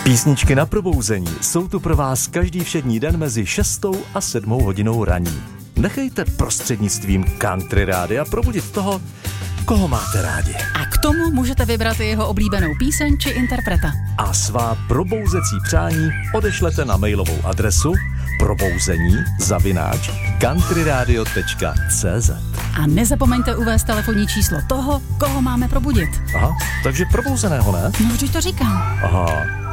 Písničky na probouzení jsou tu pro vás každý všední den mezi 6 a 7 hodinou raní. Nechejte prostřednictvím Country Rádia probudit toho, koho máte rádi. A k tomu můžete vybrat jeho oblíbenou píseň či interpreta. A svá probouzecí přání odešlete na mailovou adresu probouzení@countryradio.cz. A nezapomeňte uvést telefonní číslo toho, koho máme probudit. Aha, takže probouzeného, ne? No, vždyť to říkám. Aha.